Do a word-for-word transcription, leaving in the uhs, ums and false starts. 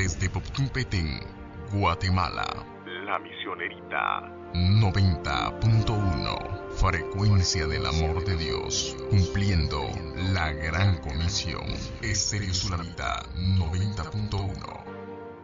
desde Poptún Petén, Guatemala. La Misionerita noventa punto uno, frecuencia del amor de Dios, cumpliendo la gran comisión. Estéreo Sulamita noventa punto uno.